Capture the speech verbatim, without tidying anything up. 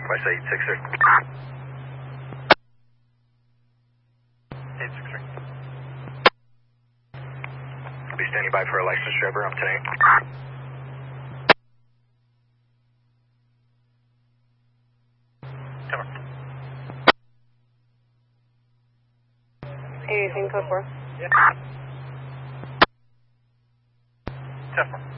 West eight six three. eight six three. Be standing by for a licensed driver. I'm today. Come on. Anything code four? Ten four.